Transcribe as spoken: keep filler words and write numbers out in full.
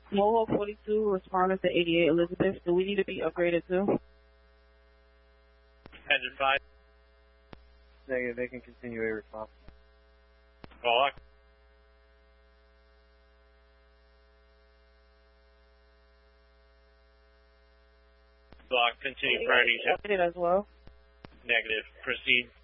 Mohawk forty-two responding to eighty-eight Elizabeth. Do we need to be upgraded too? Engine five. Negative, they can continue a response. Mohawk. Block, continue priority. Upgraded as well. Negative, proceed.